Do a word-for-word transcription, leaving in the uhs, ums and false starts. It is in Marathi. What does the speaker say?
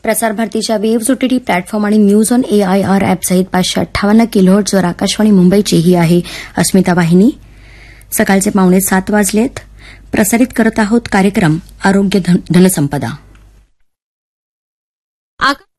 प्रसारभारतीच्या वेव्हज ओटीटी प्लॅटफॉर्म आणि न्यूज ऑन एआयआर ॲप सहित पाचशे अठ्ठावन्न किलोहर्ट्झवर आकाशवाणी मुंबईची ही आहे अस्मिता वाहिनी. सकाळचे पावणे सात वाजलेत. प्रसारित करत आहोत कार्यक्रम आरोग्य धनसंपदा.